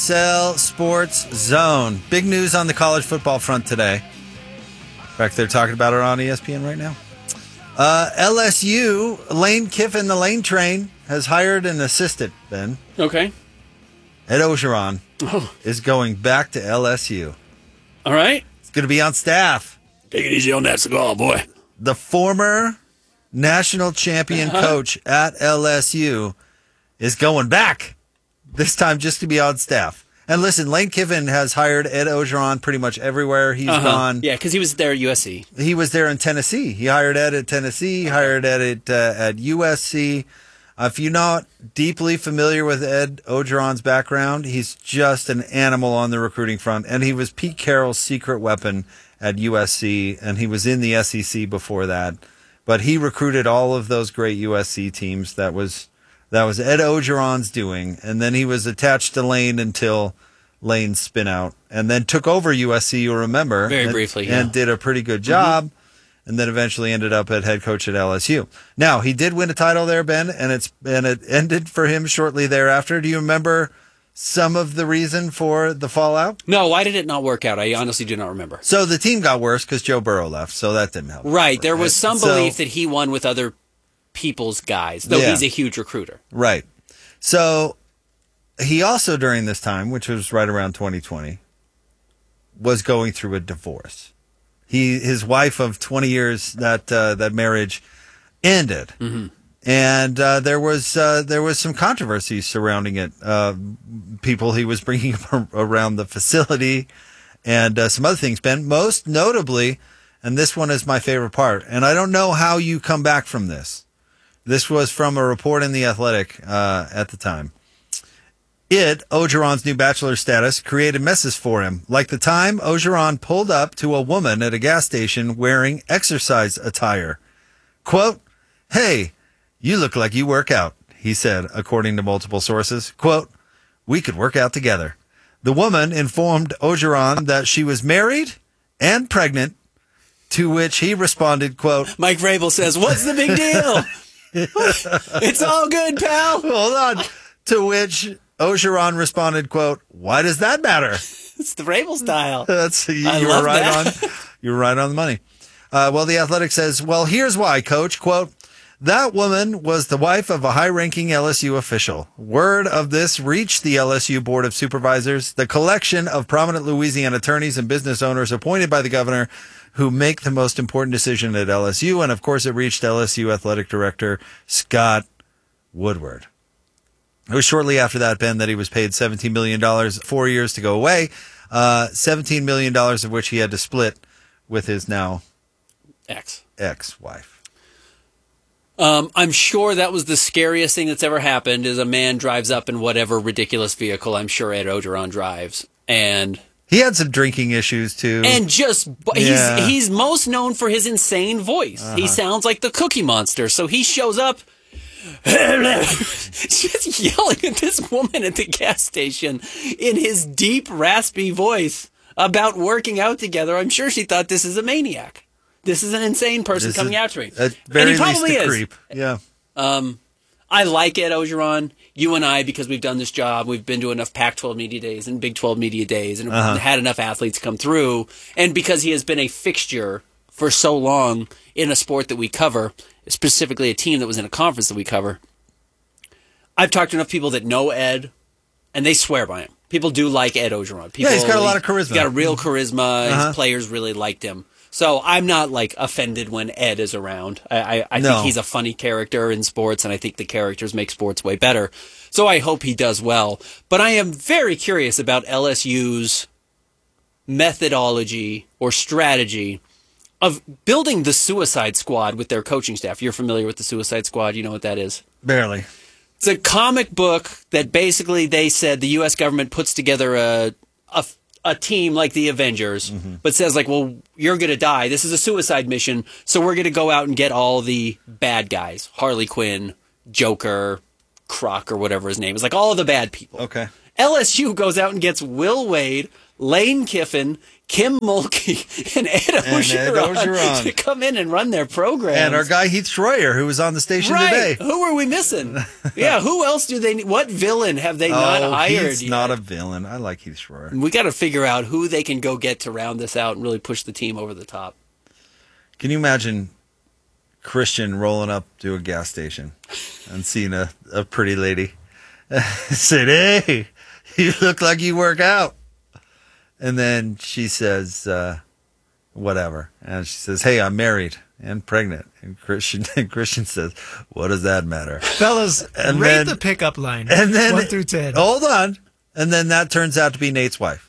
Cell Sports Zone. Big news on the college football front today. In fact, they're talking about it on ESPN right now. LSU, Lane Kiffin, the Lane Train, has hired an assistant, Ben. Okay. Ed Ogeron is going back to LSU. All right. It's going to be on staff. Take it easy on that cigar, boy. The former national champion coach at LSU is going back, this time just to be on staff. And listen, Lane Kiffin has hired Ed Ogeron pretty much everywhere he's gone. Yeah, because he was there at USC. He was there in Tennessee. He hired Ed at Tennessee, hired Ed at USC. If you're not deeply familiar with Ed Ogeron's background, he's just an animal on the recruiting front. And he was Pete Carroll's secret weapon at USC, and he was in the SEC before that. But he recruited all of those great USC teams. That was Ed Ogeron's doing. And then he was attached to Lane until Lane spin out, and then took over USC, you'll remember. Very briefly, yeah. And did a pretty good job. And then eventually ended up at head coach at LSU. Now, he did win a title there, Ben, and it ended for him shortly thereafter. Do you remember some of the reason for the fallout? No, why did it not work out? I honestly do not remember. So the team got worse because Joe Burrow left, so that didn't help. Right. There was some belief that he won with other people's guys, though he's a huge recruiter. Right. So he also, during this time, which was right around 2020, was going through a divorce. His wife of 20 years, that marriage ended, and there was some controversy surrounding it. People he was bringing around the facility, and some other things. Ben, most notably, and this one is my favorite part, and I don't know how you come back from this. This was from a report in The Athletic at the time. Ogeron's new bachelor status, created messes for him. Like the time Ogeron pulled up to a woman at a gas station wearing exercise attire. Quote, "Hey, you look like you work out," he said, according to multiple sources. Quote, "We could work out together." The woman informed Ogeron that she was married and pregnant, to which he responded, quote, Mike Vrabel says, "What's the big deal? It's all good, pal." Hold on. To which Ogeron responded, quote, "Why does that matter?" It's the Vrabel style. You were right on the money. Well, The Athletic says, "Well, here's why, coach." Quote, "That woman was the wife of a high-ranking LSU official. Word of this reached the LSU Board of Supervisors, the collection of prominent Louisiana attorneys and business owners appointed by the governor who make the most important decision at LSU. And, of course, it reached LSU athletic director Scott Woodward." It was shortly after that, Ben, that he was paid $17 million, 4 years to go away, $17 million of which he had to split with his now ex-wife. I'm sure that was the scariest thing that's ever happened, is a man drives up in whatever ridiculous vehicle I'm sure Ed Ogeron drives. And he had some drinking issues, too. And he's most known for his insane voice. He sounds like the Cookie Monster. So he shows up just yelling at this woman at the gas station in his deep, raspy voice about working out together. I'm sure she thought, this is a maniac. This is an insane person coming after me. At very least a creep. Yeah. I like Ed Ogeron. You and I, because we've done this job, we've been to enough Pac-12 media days and Big 12 media days and had enough athletes come through. And because he has been a fixture for so long in a sport that we cover, specifically a team that was in a conference that we cover, I've talked to enough people that know Ed, and they swear by him. People do like Ed Ogeron. He's got a lot of charisma. He's got a real charisma. His players really liked him. So I'm not offended when Ed is around. I think he's a funny character in sports, and I think the characters make sports way better. So I hope he does well. But I am very curious about LSU's methodology or strategy of building the Suicide Squad with their coaching staff. You're familiar with the Suicide Squad? You know what that is? Barely. It's a comic book that basically they said the U.S. government puts together a team like the Avengers, but says, well, you're going to die. This is a suicide mission, so we're going to go out and get all the bad guys. Harley Quinn, Joker, Croc, or whatever his name is. All of the bad people. Okay. LSU goes out and gets Will Wade, Lane Kiffin, Kim Mulkey, and Ed Ogeron to come in and run their program. And our guy Heath Schroyer, who was on the station today. Who are we missing? Yeah, who else do they need? What villain have they not hired He's yet? not a villain. I like Heath Schroyer. We got to figure out who they can go get to round this out and really push the team over the top. Can you imagine Christian rolling up to a gas station and seeing a pretty lady? Said, hey, you look like you work out. And then she says, whatever. And she says, hey, I'm married and pregnant. And Christian says, what does that matter? Fellas, rate the pickup line. And then, 1 through 10. Hold on. And then that turns out to be Nate's wife.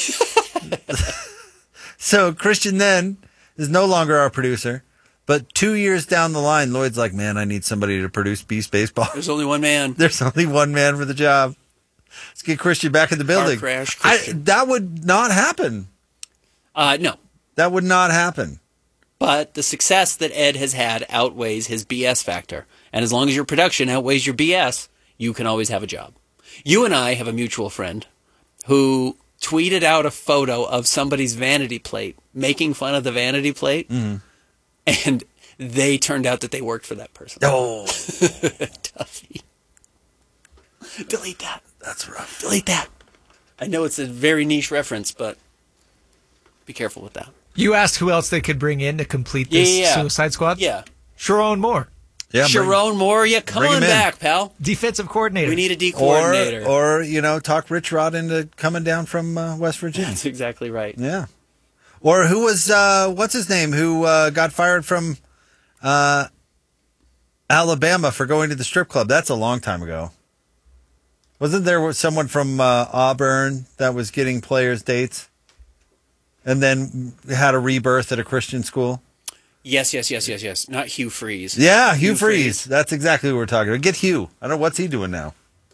So Christian then is no longer our producer. But 2 years down the line, Lloyd's like, man, I need somebody to produce Beast Baseball. There's only one man. There's only one man for the job. Let's get Christian back in the building. Car crash, Christian. That would not happen. No. That would not happen. But the success that Ed has had outweighs his BS factor. And as long as your production outweighs your BS, you can always have a job. You and I have a mutual friend who tweeted out a photo of somebody's vanity plate, making fun of the vanity plate. Mm-hmm. And they turned out that they worked for that person. Oh. Duffy. Delete that. That's rough. Delete that. I know it's a very niche reference, but be careful with that. You asked who else they could bring in to complete this Suicide Squad? Yeah. Sharon Moore. Yeah, Sharon Moore, come on back, pal. Defensive coordinator. We need a D coordinator. Or talk Rich Rod into coming down from West Virginia. That's exactly right. Yeah. Or who was, what's his name, who got fired from Alabama for going to the strip club? That's a long time ago. Wasn't there someone from Auburn that was getting players' dates and then had a rebirth at a Christian school? Yes. Not Hugh Freeze. Yeah, Hugh Freeze. That's exactly what we're talking about. Get Hugh. I don't know what's he doing now.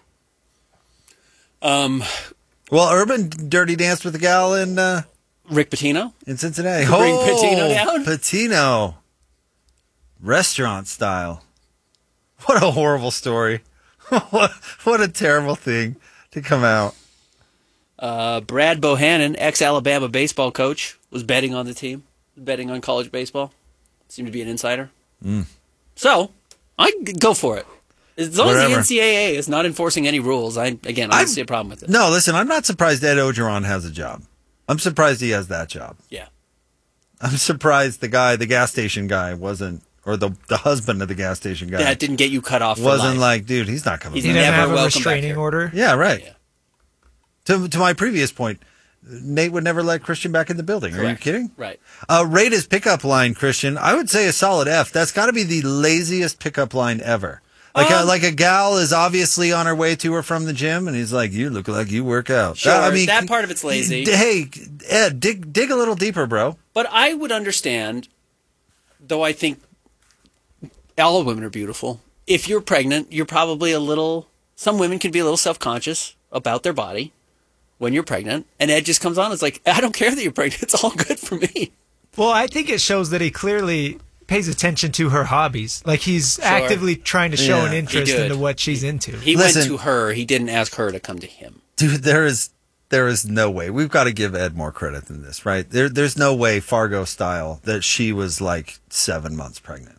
Well, Urban dirty danced with a gal in Rick Pitino in Cincinnati. Bring Pitino down. Pitino, restaurant style. What a horrible story. What a terrible thing to come out. Brad Bohannon, ex-Alabama baseball coach, was betting on the team, betting on college baseball. Seemed to be an insider. So, I go for it. As long as the NCAA is not enforcing any rules, I don't see a problem with it. No, listen, I'm not surprised Ed Ogeron has a job. I'm surprised he has that job. Yeah. I'm surprised the gas station guy wasn't, or the husband of the gas station guy. That didn't get you cut off for wasn't life. like, dude, he's not coming back. He didn't have a welcome restraining order. Yeah, right. Yeah. To my previous point, Nate would never let Christian back in the building. Correct. Are you kidding? Right. Rate his pickup line, Christian. I would say a solid F. That's got to be the laziest pickup line ever. Like a gal is obviously on her way to or from the gym, and he's like, "You look like you work out." Sure, that part of it's lazy. Hey, Ed, dig a little deeper, bro. But I would understand, though I think all women are beautiful. If you're pregnant, you're probably some women can be a little self-conscious about their body when you're pregnant. And Ed just comes on, it's like, I don't care that you're pregnant. It's all good for me. Well, I think it shows that he clearly pays attention to her hobbies. Like he's actively trying to show an interest into what she's into. He went to her. He didn't ask her to come to him. Dude, there is no way. We've got to give Ed more credit than this, right? There's no way, Fargo style, that she was like 7 months pregnant.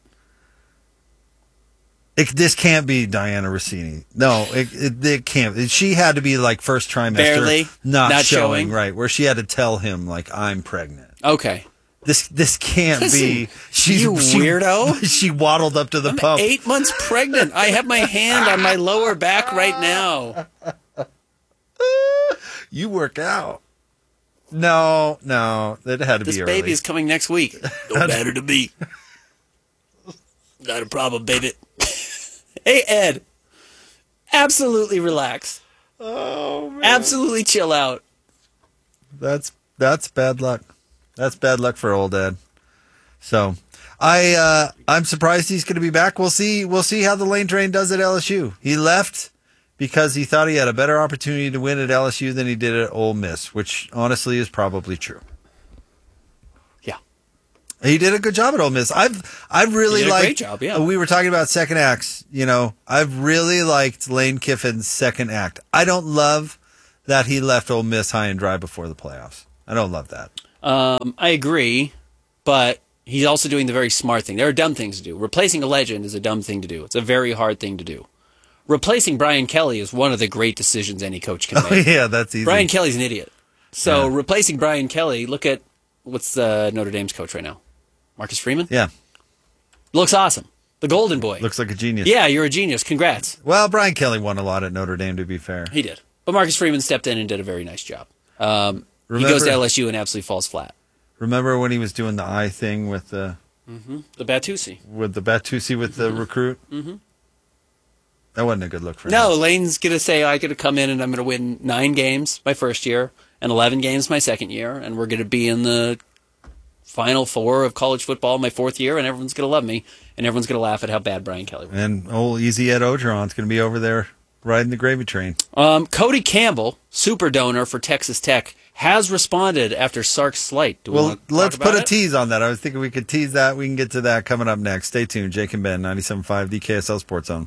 This can't be Diana Rossini. No, it can't. She had to be like first trimester, barely not showing, right? Where she had to tell him like, I'm pregnant. Okay. This can't be. You weirdo. She waddled up to the pump. 8 months pregnant. I have my hand on my lower back right now. You work out. No, that had to this be early. This baby is coming next week. Don't matter to me. Not a problem, baby. Hey, Ed. Absolutely relax. Oh, man. Absolutely chill out. That's bad luck. That's bad luck for old Ed. So, I'm surprised he's going to be back. We'll see how the Lane Train does at LSU. He left because he thought he had a better opportunity to win at LSU than he did at Ole Miss, which honestly is probably true. Yeah. He did a good job at Ole Miss. I've really liked. Great job, yeah. We were talking about second acts. I've really liked Lane Kiffin's second act. I don't love that he left Ole Miss high and dry before the playoffs. I don't love that. I agree, but he's also doing the very smart thing. There are dumb things to do. Replacing a legend is a dumb thing to do. It's a very hard thing to do. Replacing Brian Kelly is one of the great decisions any coach can make. Yeah, that's easy. Brian Kelly's an idiot. So replacing Brian Kelly, look at what's Notre Dame's coach right now? Marcus Freeman? Yeah. Looks awesome. The golden boy. Looks like a genius. Yeah, you're a genius. Congrats. Well, Brian Kelly won a lot at Notre Dame, to be fair. He did. But Marcus Freeman stepped in and did a very nice job. He goes to LSU and absolutely falls flat. Remember when he was doing the eye thing with the... The Batusi. With the Batusi with the recruit? Mm-hmm. That wasn't a good look for him. No, Lane's going to say, I'm going to come in and I'm going to win 9 games my first year and 11 games my second year, and we're going to be in the Final Four of college football my 4th year, and everyone's going to love me, and everyone's going to laugh at how bad Brian Kelly was. And old Easy Ed Ogeron's going to be over there riding the gravy train. Cody Campbell, super donor for Texas Tech, has responded after Sark's slight. Let's put a tease on that. I was thinking we could tease that. We can get to that coming up next. Stay tuned. Jake and Ben, 97.5, the KSL Sports Zone.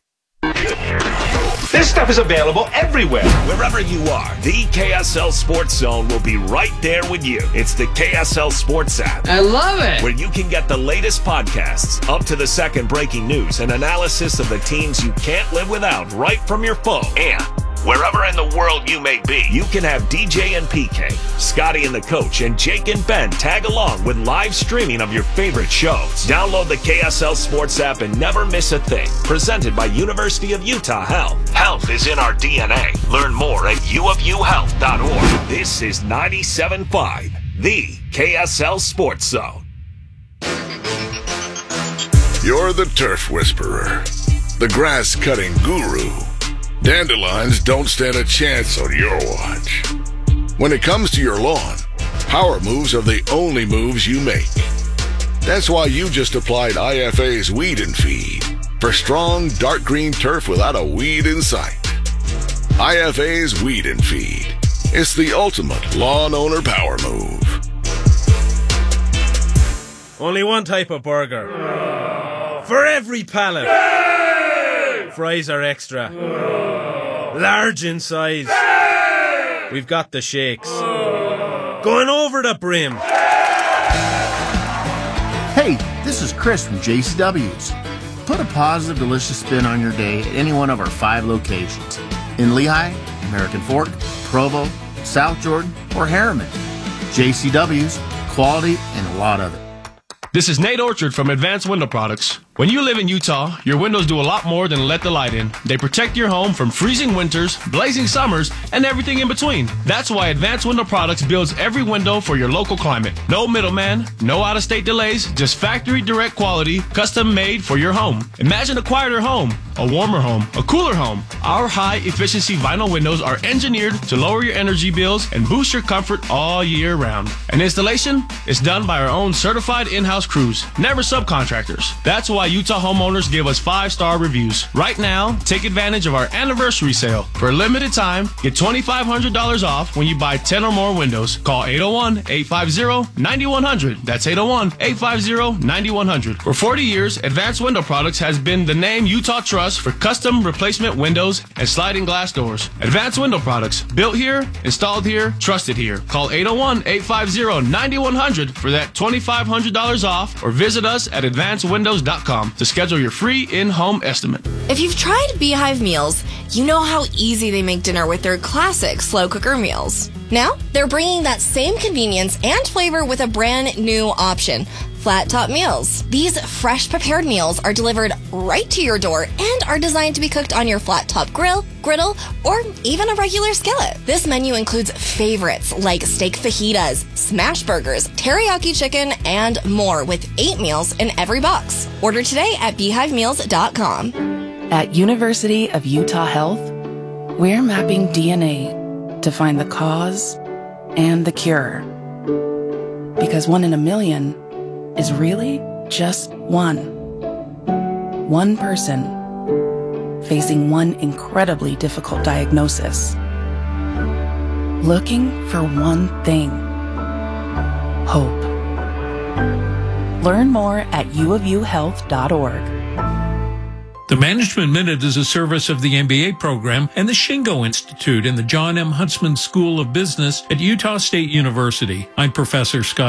This stuff is available everywhere. Wherever you are, the KSL Sports Zone will be right there with you. It's the KSL Sports app. I love it. Where you can get the latest podcasts, up to the second breaking news, and analysis of the teams you can't live without right from your phone. And wherever in the world you may be, you can have DJ and PK, Scotty and the Coach, and Jake and Ben tag along with live streaming of your favorite shows. Download the KSL Sports app and never miss a thing. Presented by University of Utah Health. Health is in our DNA. Learn more at uofuhealth.org. This is 97.5, the KSL Sports Zone. You're the turf whisperer, the grass-cutting guru. Dandelions don't stand a chance on your watch. When it comes to your lawn, power moves are the only moves you make. That's why you just applied IFA's Weed and Feed for strong, dark green turf without a weed in sight. IFA's Weed and Feed. It's the ultimate lawn owner power move. Only one type of burger. For every pallet. Fries are extra. Large in size. We've got the shakes. Going over the brim. Hey, this is Chris from JCW's. Put a positive, delicious spin on your day at any one of our 5 locations. In Lehigh, American Fork, Provo, South Jordan, or Harriman. JCW's, quality, and a lot of it. This is Nate Orchard from Advanced Window Products. When you live in Utah, your windows do a lot more than let the light in. They protect your home from freezing winters, blazing summers, and everything in between. That's why Advanced Window Products builds every window for your local climate. No middleman, no out-of-state delays, just factory direct quality, custom made for your home. Imagine a quieter home, a warmer home, a cooler home. Our high-efficiency vinyl windows are engineered to lower your energy bills and boost your comfort all year round. And installation is done by our own certified in-house crews, never subcontractors. That's why Utah homeowners give us 5-star reviews. Right now, take advantage of our anniversary sale. For a limited time, get $2,500 off when you buy 10 or more windows. Call 801-850-9100. That's 801-850-9100. For 40 years, Advanced Window Products has been the name Utah trusts for custom replacement windows and sliding glass doors. Advanced Window Products, built here, installed here, trusted here. Call 801-850-9100 for that $2,500 off, or visit us at advancedwindows.com to schedule your free in-home estimate. If you've tried Beehive meals, you know how easy they make dinner with their classic slow cooker meals. Now, they're bringing that same convenience and flavor with a brand new option, Flat Top Meals. These fresh prepared meals are delivered right to your door and are designed to be cooked on your flat top grill, griddle, or even a regular skillet. This menu includes favorites like steak fajitas, smash burgers, teriyaki chicken, and more, with 8 meals in every box. Order today at beehivemeals.com. At University of Utah Health, we're mapping DNA to find the cause and the cure. Because 1 in a million is really just one. One person facing one incredibly difficult diagnosis. Looking for one thing: hope. Learn more at uofuhealth.org. The Management Minute is a service of the MBA program and the Shingo Institute in the John M. Huntsman School of Business at Utah State University. I'm Professor Scott